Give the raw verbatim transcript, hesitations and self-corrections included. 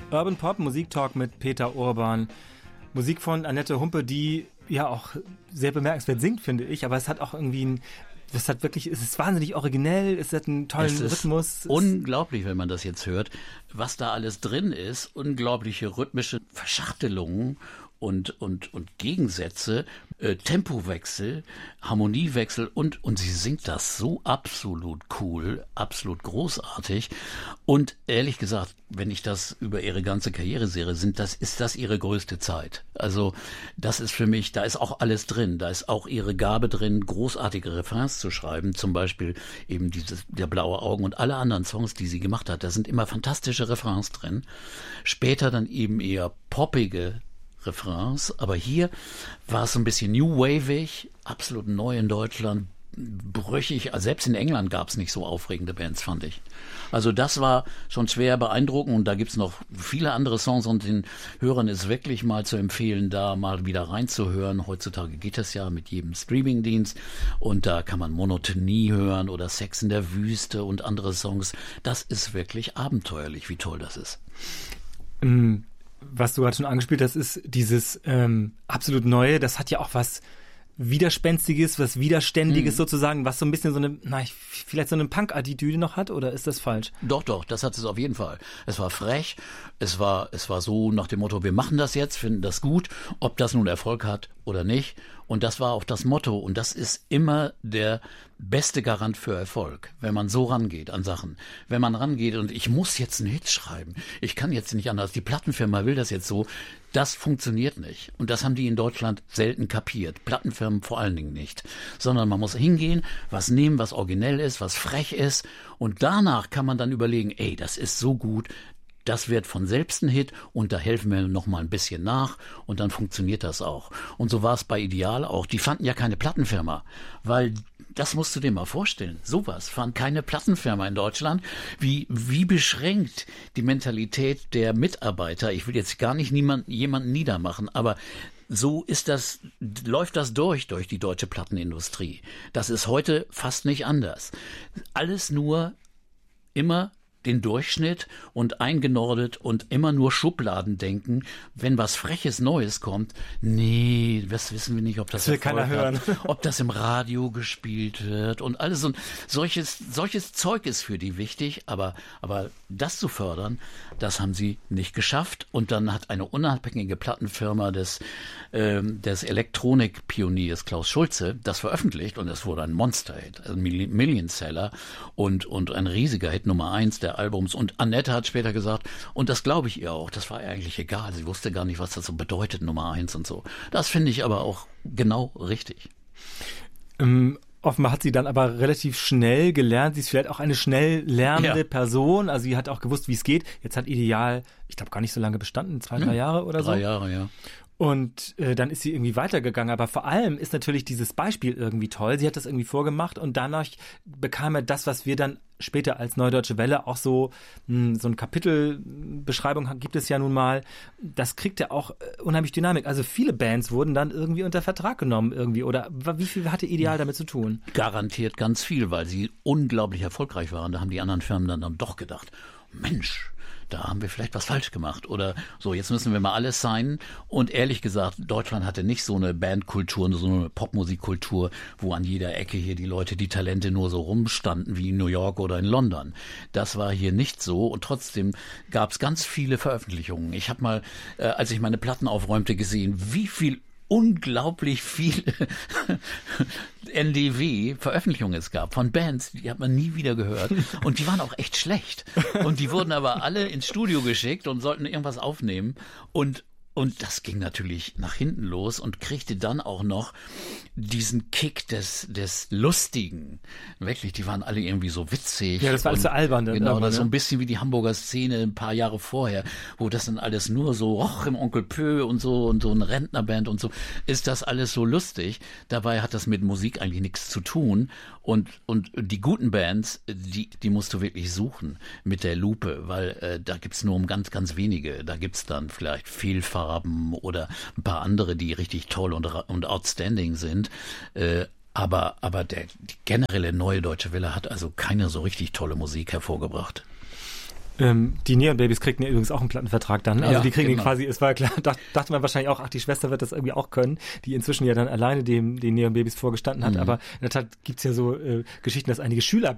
Urban Pop, Musiktalk mit Peter Urban. Musik von Annette Humpe, die ja auch sehr bemerkenswert singt, finde ich, aber es hat auch irgendwie ein, das hat wirklich, es ist wahnsinnig originell, es hat einen tollen es ist Rhythmus. Unglaublich, wenn man das jetzt hört, was da alles drin ist, unglaubliche rhythmische Verschachtelungen und und und Gegensätze, äh, Tempowechsel, Harmoniewechsel und und sie singt das so absolut cool, absolut großartig und ehrlich gesagt, wenn ich das über ihre ganze Karriere sehe, sind das ist das ihre größte Zeit. Also das ist für mich, da ist auch alles drin, da ist auch ihre Gabe drin, großartige Refrains zu schreiben, zum Beispiel eben dieses der blaue Augen und alle anderen Songs, die sie gemacht hat, da sind immer fantastische Refrains drin. Später dann eben eher poppige Refrains, aber hier war es so ein bisschen new waveig, absolut neu in Deutschland, brüchig, also selbst in England gab es nicht so aufregende Bands, fand ich. Also das war schon schwer beeindruckend und da gibt's noch viele andere Songs und den Hörern ist wirklich mal zu empfehlen, da mal wieder reinzuhören. Heutzutage geht das ja mit jedem Streamingdienst und da kann man Monotonie hören oder Sex in der Wüste und andere Songs. Das ist wirklich abenteuerlich, wie toll das ist. Mm. Was du gerade schon angespielt hast, ist dieses ähm, absolut Neue, das hat ja auch was Widerspenstiges, was Widerständiges mhm. sozusagen, was so ein bisschen so eine, na, vielleicht so eine Punk-Attitüde noch hat, oder ist das falsch? Doch, doch, das hat es auf jeden Fall. Es war frech, es war, es war so nach dem Motto, wir machen das jetzt, finden das gut, ob das nun Erfolg hat oder nicht. Und das war auch das Motto und das ist immer der beste Garant für Erfolg, wenn man so rangeht an Sachen. Wenn man rangeht und ich muss jetzt einen Hit schreiben, ich kann jetzt nicht anders, die Plattenfirma will das jetzt so, das funktioniert nicht. Und das haben die in Deutschland selten kapiert. Plattenfirmen vor allen Dingen nicht. Sondern man muss hingehen, was nehmen, was originell ist, was frech ist und danach kann man dann überlegen, ey, das ist so gut, das wird von selbst ein Hit und da helfen wir noch mal ein bisschen nach und dann funktioniert das auch. Und so war es bei Ideal auch. Die fanden ja keine Plattenfirma, weil das musst du dir mal vorstellen. Sowas fand keine Plattenfirma in Deutschland. Wie, wie beschränkt die Mentalität der Mitarbeiter. Ich will jetzt gar nicht niemand, jemanden niedermachen, aber so ist das, läuft das durch, durch die deutsche Plattenindustrie. Das ist heute fast nicht anders. Alles nur immer den Durchschnitt und eingenordet und immer nur Schubladen denken, wenn was Freches Neues kommt, nee, das wissen wir nicht, ob das, das will keiner hören, ob das im Radio gespielt wird und alles und solches, solches Zeug ist für die wichtig, aber, aber das zu fördern, das haben sie nicht geschafft und dann hat eine unabhängige Plattenfirma des, ähm, des Elektronikpioniers Klaus Schulze das veröffentlicht und es wurde ein Monster-Hit, ein Million-Seller und, und ein riesiger Hit Nummer eins der Albums. Und Annette hat später gesagt, und das glaube ich ihr auch, das war ihr eigentlich egal. Sie wusste gar nicht, was das so bedeutet, Nummer eins und so. Das finde ich aber auch genau richtig. Ähm, offenbar hat sie dann aber relativ schnell gelernt. Sie ist vielleicht auch eine schnell lernende ja. Person. Also sie hat auch gewusst, wie es geht. Jetzt hat Ideal, ich glaube, gar nicht so lange bestanden, zwei, drei hm, Jahre oder drei so. Drei Jahre, ja. Und äh, dann ist sie irgendwie weitergegangen. Aber vor allem ist natürlich dieses Beispiel irgendwie toll. Sie hat das irgendwie vorgemacht und danach bekam er das, was wir dann später als Neudeutsche Welle auch so mh, so eine Kapitelbeschreibung gibt es ja nun mal. Das kriegt ja auch äh, unheimlich Dynamik. Also viele Bands wurden dann irgendwie unter Vertrag genommen irgendwie. Oder wie viel hatte Ideal damit zu tun? Garantiert ganz viel, weil sie unglaublich erfolgreich waren. Da haben die anderen Firmen dann, dann doch gedacht, Mensch, da haben wir vielleicht was falsch gemacht oder so, jetzt müssen wir mal alles signen und ehrlich gesagt, Deutschland hatte nicht so eine Bandkultur, so eine Popmusikkultur, wo an jeder Ecke hier die Leute, die Talente nur so rumstanden wie in New York oder in London. Das war hier nicht so und trotzdem gab es ganz viele Veröffentlichungen. Ich habe mal, äh, als ich meine Platten aufräumte, gesehen, wie viel unglaublich viel N D W-Veröffentlichungen es gab von Bands, die hat man nie wieder gehört und die waren auch echt schlecht und die wurden aber alle ins Studio geschickt und sollten irgendwas aufnehmen und Und das ging natürlich nach hinten los und kriegte dann auch noch diesen Kick des des Lustigen. Wirklich, die waren alle irgendwie so witzig. Ja, das war alles so albern. Genau, das so ein bisschen wie die Hamburger Szene ein paar Jahre vorher, wo das dann alles nur so, och, im Onkel Pö und so und so eine Rentnerband und so, ist das alles so lustig. Dabei hat das mit Musik eigentlich nichts zu tun. Und und die guten Bands, die die musst du wirklich suchen mit der Lupe, weil äh, da gibt's nur um ganz, ganz wenige. Da gibt's dann vielleicht Vielfalt oder ein paar andere, die richtig toll und, und outstanding sind. Äh, aber aber der die generelle Neue Deutsche Welle hat also keine so richtig tolle Musik hervorgebracht. Ähm, die Neon Babies kriegten ja übrigens auch einen Plattenvertrag dann. Also Ja, die kriegen genau. den quasi, es war klar, dacht, dachte man wahrscheinlich auch, ach, die Schwester wird das irgendwie auch können, die inzwischen ja dann alleine dem den Neon Babies vorgestanden hat. Mhm. Aber in der Tat gibt's ja so äh, Geschichten, dass einige Schüler